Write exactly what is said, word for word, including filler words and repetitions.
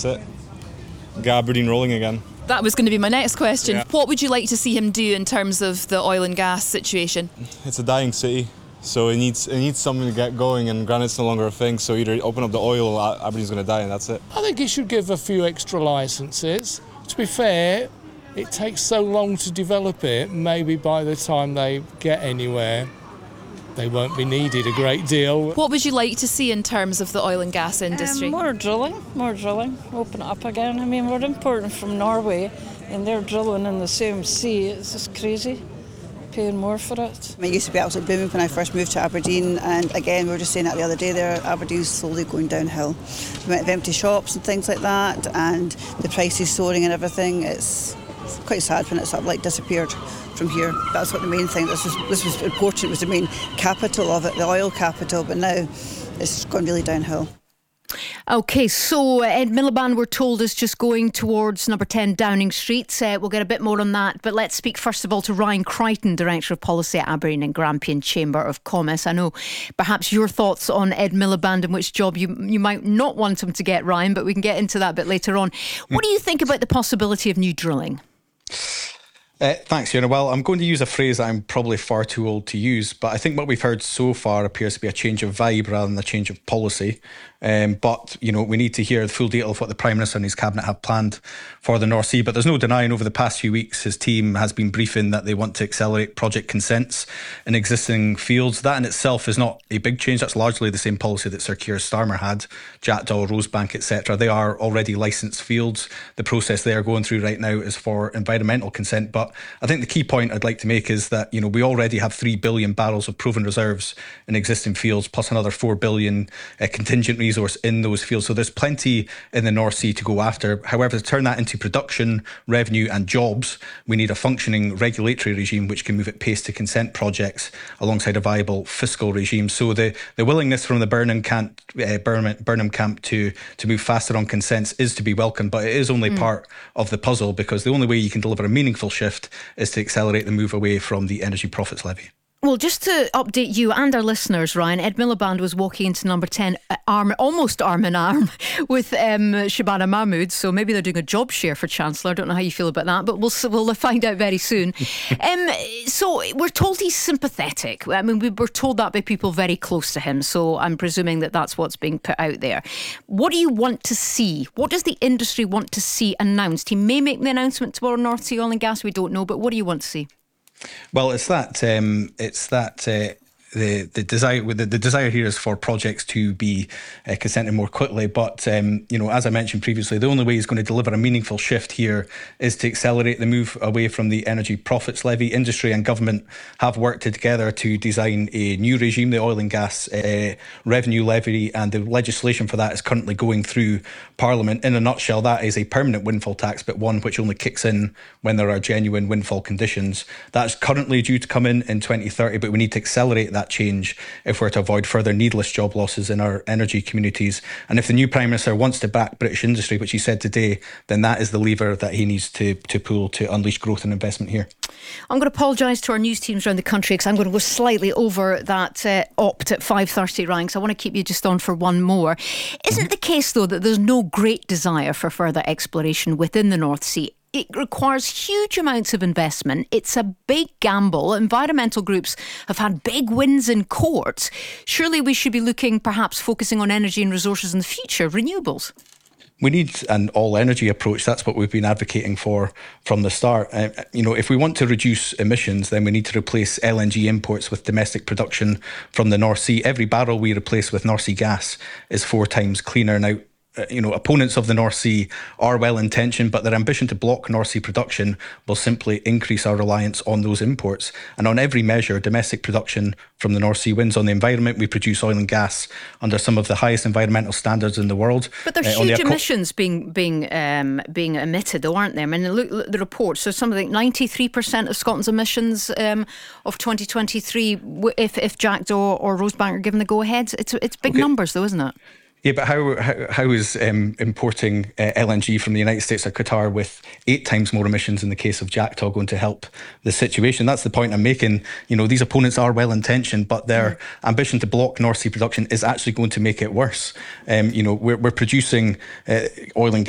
that's it. Get Aberdeen rolling again. That was going to be my next question. Yeah. What would you like to see him do in terms of the oil and gas situation? It's a dying city, so it needs it needs something to get going, and granite's no longer a thing, so either open up the oil or Aberdeen's going to die, and that's it. I think he should give a few extra licences. To be fair, it takes so long to develop it, maybe by the time they get anywhere, they won't be needed a great deal. What would you like to see in terms of the oil and gas industry? Um, more drilling, more drilling, open it up again. I mean, we're importing from Norway and they're drilling in the same sea. It's just crazy, paying more for it. It used to be absolutely booming when I first moved to Aberdeen, and again, we were just saying that the other day there, Aberdeen's slowly going downhill. The amount of empty shops and things like that, and the prices soaring and everything, it's quite sad when it's sort of like disappeared from here. That's what the main thing, this was, this was important, it was the main capital of it, the oil capital, but now it's gone really downhill. OK, so uh, Ed Miliband, we're told, is just going towards number ten Downing Street. Uh, we'll get a bit more on that, but let's speak first of all to Ryan Crichton, Director of Policy at Aberdeen and Grampian Chamber of Commerce. I know perhaps your thoughts on Ed Miliband and which job you, you might not want him to get, Ryan, but we can get into that a bit later on. What do you think about the possibility of new drilling? Uh, thanks, Fiona. Well, I'm going to use a phrase that I'm probably far too old to use, but I think what we've heard so far appears to be a change of vibe rather than a change of policy. Um, but, you know, we need to hear the full detail of what the Prime Minister and his Cabinet have planned for the North Sea. But there's no denying over the past few weeks his team has been briefing that they want to accelerate project consents in existing fields. That in itself is not a big change. That's largely the same policy that Sir Keir Starmer had, Jackdaw, Rosebank, et cetera. They are already licensed fields. The process they are going through right now is for environmental consent. But I think the key point I'd like to make is that, you know, we already have three billion barrels of proven reserves in existing fields, plus another four billion uh, contingent resource in those fields. So there's plenty in the North Sea to go after. However, to turn that into production, revenue and jobs, we need a functioning regulatory regime which can move at pace to consent projects alongside a viable fiscal regime. So the, the willingness from the Burnham camp, uh, Burnham, Burnham camp to, to move faster on consents is to be welcomed, but it is only mm. part of the puzzle, because the only way you can deliver a meaningful shift is to accelerate the move away from the energy profits levy. Well, just to update you and our listeners, Ryan, Ed Miliband was walking into number ten, uh, arm, almost arm in arm with um, Shabana Mahmood. So maybe they're doing a job share for Chancellor. I don't know how you feel about that, but we'll we'll find out very soon. um, so we're told he's sympathetic. I mean, we were told that by people very close to him. So I'm presuming that that's what's being put out there. What do you want to see? What does the industry want to see announced? He may make the announcement tomorrow, North Sea Oil and Gas. We don't know, but what do you want to see? Well, it's that um, it's that uh, the the desire the, the desire here is for projects to be uh, consented more quickly. But um, you know, as I mentioned previously, the only way he's going to deliver a meaningful shift here is to accelerate the move away from the energy profits levy. Industry and government have worked together to design a new regime, the oil and gas uh, revenue levy, and the legislation for that is currently going through Parliament. In a nutshell, that is a permanent windfall tax, but one which only kicks in when there are genuine windfall conditions. That's currently due to come in in twenty thirty, but we need to accelerate that change if we're to avoid further needless job losses in our energy communities. And if the new Prime Minister wants to back British industry, which he said today, then that is the lever that he needs to, to pull to unleash growth and investment here. I'm going to apologise to our news teams around the country because I'm going to go slightly over that uh, opt at five thirty, Ryan, because I want to keep you just on for one more. Isn't it the case, though, that there's no great desire for further exploration within the North Sea? It requires huge amounts of investment. It's a big gamble. Environmental groups have had big wins in court. Surely we should be looking, perhaps focusing on energy and resources in the future, renewables. We need an all-energy approach. That's what we've been advocating for from the start. Uh, you know, if we want to reduce emissions, then we need to replace L N G imports with domestic production from the North Sea. Every barrel we replace with North Sea gas is four times cleaner. Now, Uh, you know, opponents of the North Sea are well-intentioned, but their ambition to block North Sea production will simply increase our reliance on those imports. And on every measure, domestic production from the North Sea wins. On the environment, we produce oil and gas under some of the highest environmental standards in the world. But there's uh, huge the emissions being being um, being emitted, though, aren't there? I mean, look, look the reports. So something like ninety-three percent of Scotland's emissions um, of twenty twenty-three, if if Jackdaw or Rosebank are given the go-ahead, it's it's big okay. numbers, though, isn't it? Yeah, but how how, how is um, importing uh, L N G from the United States or Qatar with eight times more emissions in the case of Jackdaw going to help the situation? That's the point I'm making. You know, these opponents are well-intentioned, but their mm. ambition to block North Sea production is actually going to make it worse. Um, you know, we're, we're producing uh, oil and gas